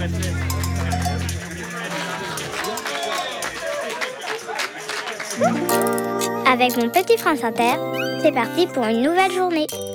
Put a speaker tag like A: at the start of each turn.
A: Avec mon petit France Inter, c'est parti pour une nouvelle journée.